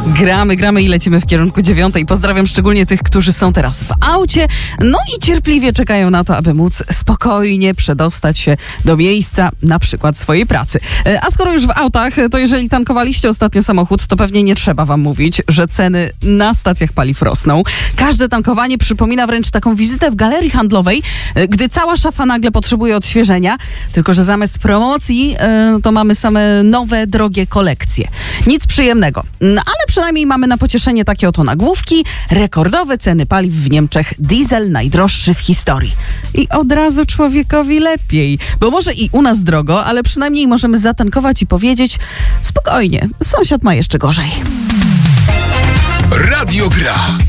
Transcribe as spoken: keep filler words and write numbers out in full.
Gramy, gramy i lecimy w kierunku dziewiątej. Pozdrawiam szczególnie tych, którzy są teraz w aucie, no i cierpliwie czekają na to, aby móc spokojnie przedostać się do miejsca, na przykład swojej pracy. A skoro już w autach, to jeżeli tankowaliście ostatnio samochód, to pewnie nie trzeba wam mówić, że ceny na stacjach paliw rosną. Każde tankowanie przypomina wręcz taką wizytę w galerii handlowej, gdy cała szafa nagle potrzebuje odświeżenia, tylko że zamiast promocji to mamy same nowe, drogie kolekcje. Nic przyjemnego, no, ale przynajmniej mamy na pocieszenie takie oto nagłówki. Rekordowe ceny paliw w Niemczech, diesel najdroższy w historii. I od razu człowiekowi lepiej, bo może i u nas drogo, ale przynajmniej możemy zatankować i powiedzieć spokojnie, sąsiad ma jeszcze gorzej. Radio Gra.